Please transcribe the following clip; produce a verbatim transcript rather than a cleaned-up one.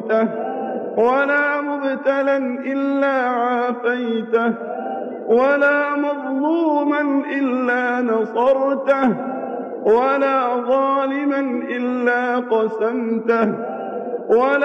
رحمته، ولا مبتلا إلا عافيته، ولا مظلوما إلا نصرته، ولا ظالما إلا قسمته، ولا